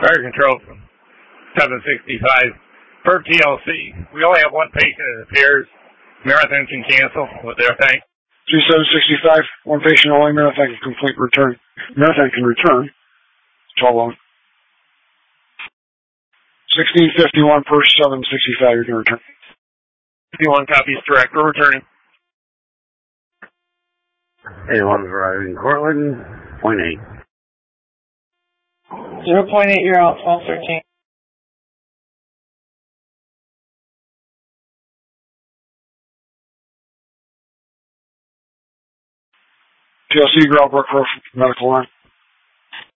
Fire control from 765. Per TLC, we only have one patient, it appears. Marathon can cancel with their thing. 2765, one patient only. Marathon can complete return. Marathon can return. 12 1651 per 765, you can return. 51 copies direct. We're returning. 81's arriving Cortland, 0.8. 0.8, you're out, 1213. TLC, Growlbrook Road, medical line.